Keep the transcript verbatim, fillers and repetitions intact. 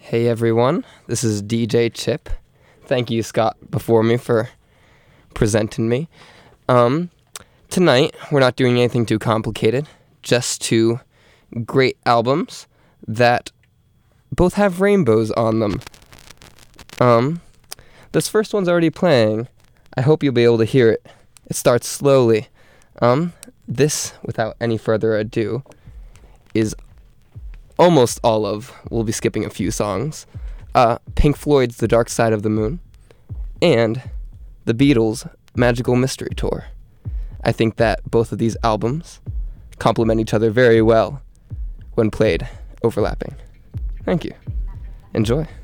Hey everyone, this is D J Chip. Thank you, Scott, before me for presenting me. Um, tonight, we're not doing anything too complicated, just two great albums that both have rainbows on them. Um, this first one's already playing. I hope you'll be able to hear it. It starts slowly. Um, this, without any further ado, is almost all of, we'll be skipping a few songs, uh, Pink Floyd's The Dark Side of the Moon, and the Beatles' Magical Mystery Tour. I think that both of these albums complement each other very well when played overlapping. Thank you. Enjoy.